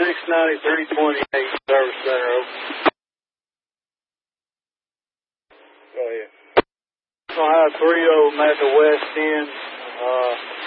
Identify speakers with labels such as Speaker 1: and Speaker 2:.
Speaker 1: 69328 Service Center. Go ahead. I have 3 of them at the west end.